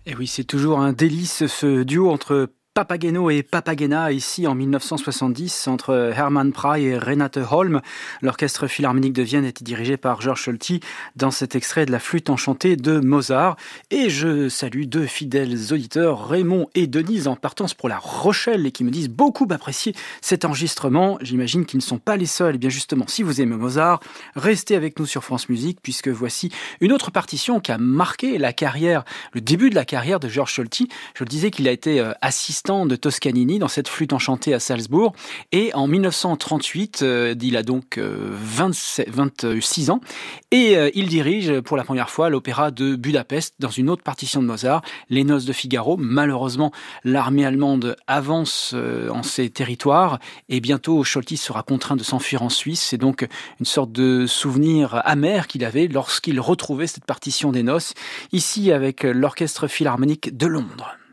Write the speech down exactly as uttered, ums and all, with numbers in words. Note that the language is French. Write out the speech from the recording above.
Et oui, c'est toujours un délice ce duo entre Papageno et Papagena, ici en mille neuf cent soixante-dix, entre Hermann Prey et Renate Holm. L'orchestre philharmonique de Vienne était dirigé par Georg Solti dans cet extrait de la flûte enchantée de Mozart. Et je salue deux fidèles auditeurs, Raymond et Denise, en partance pour La Rochelle, et qui me disent beaucoup apprécier cet enregistrement. J'imagine qu'ils ne sont pas les seuls. Et bien justement, si vous aimez Mozart, restez avec nous sur France Musique, puisque voici une autre partition qui a marqué la carrière, le début de la carrière de Georg Solti. Je le disais qu'il a été assistant de Toscanini dans cette flûte enchantée à Salzbourg, et en mille neuf cent trente-huit, euh, il a donc euh, vingt-sept, vingt-six ans, et euh, il dirige pour la première fois l'opéra de Budapest dans une autre partition de Mozart, Les Noces de Figaro. Malheureusement, l'armée allemande avance euh, en ces territoires, et bientôt Solti sera contraint de s'enfuir en Suisse. C'est donc une sorte de souvenir amer qu'il avait lorsqu'il retrouvait cette partition des Noces, ici avec l'Orchestre Philharmonique de Londres.